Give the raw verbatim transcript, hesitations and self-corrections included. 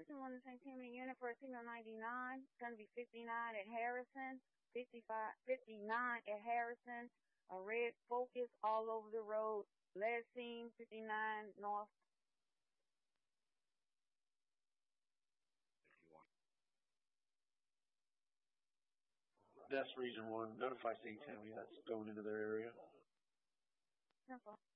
one the same team unit for a signal ninety-nine. It's going to be fifty-nine at Harrison, fifty-five, fifty-nine at Harrison. A red Focus all over the road. Last seen fifty-nine north. That's region one. Notify C ten that's going into their area. Simple.